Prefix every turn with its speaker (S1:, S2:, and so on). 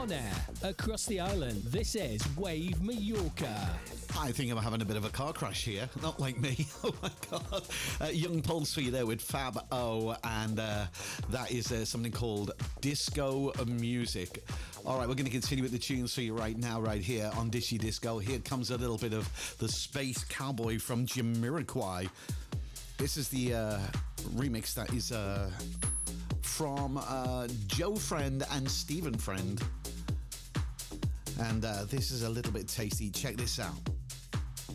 S1: On air, across the island, this is Wave Mallorca.
S2: I think I'm having a bit of a car crash here. Not like me. Oh my God. Young Pulse for you there with Fab O. And that is something called Disco Music. All right, we're going to continue with the tunes for you right now, right here on Dishy Disco. Here comes a little bit of the Space Cowboy from Jamiroquai. This is the remix that is from Joe Friend and Stephen Friend. And this is a little bit tasty. Check this out.